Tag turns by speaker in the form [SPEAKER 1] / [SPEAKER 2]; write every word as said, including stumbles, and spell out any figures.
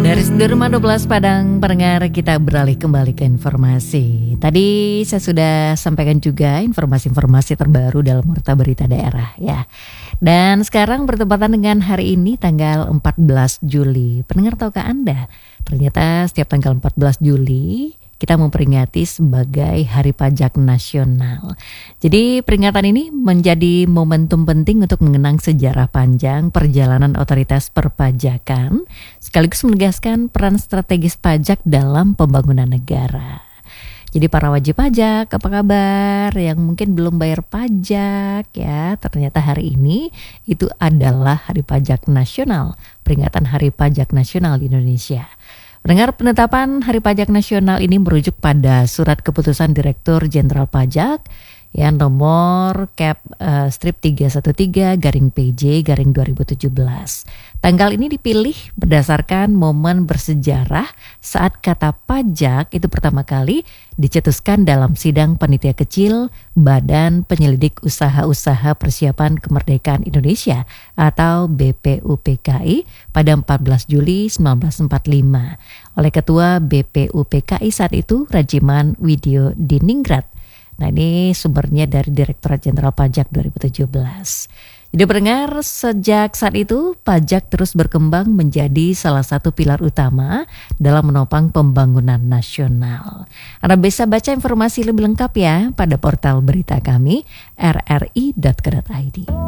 [SPEAKER 1] Dari Derma dua belas Padang pendengar, kita beralih kembali ke informasi. Tadi saya sudah sampaikan juga informasi-informasi terbaru dalam Warta Berita Daerah ya. Dan sekarang bertepatan dengan hari ini tanggal empat belas Juli. Pendengar, tahukah Anda, ternyata setiap tanggal empat belas Juli kita memperingati sebagai Hari Pajak Nasional. Jadi peringatan ini menjadi momentum penting untuk mengenang sejarah panjang perjalanan otoritas perpajakan, sekaligus menegaskan peran strategis pajak dalam pembangunan negara. Jadi para wajib pajak, apa kabar? Yang mungkin belum bayar pajak ya, ternyata hari ini itu adalah Hari Pajak Nasional, peringatan Hari Pajak Nasional di Indonesia. Pendengar, penetapan Hari Pajak Nasional ini merujuk pada Surat Keputusan Direktur Jenderal Pajak yang nomor Cap uh, strip tiga satu tiga garing P J garing dua ribu tujuh belas. Tanggal ini dipilih berdasarkan momen bersejarah saat kata pajak itu pertama kali dicetuskan dalam sidang panitia kecil Badan Penyelidik Usaha-Usaha Persiapan Kemerdekaan Indonesia atau B P U P K I pada empat belas Juli seribu sembilan ratus empat puluh lima oleh Ketua B P U P K I saat itu Rajiman Widyo Diningrat. Nah, ini sumbernya dari Direktorat Jenderal Pajak dua ribu tujuh belas. Jadi pendengar, sejak saat itu pajak terus berkembang menjadi salah satu pilar utama dalam menopang pembangunan nasional. Anda bisa baca informasi lebih lengkap ya pada portal berita kami r r i dot co dot i d.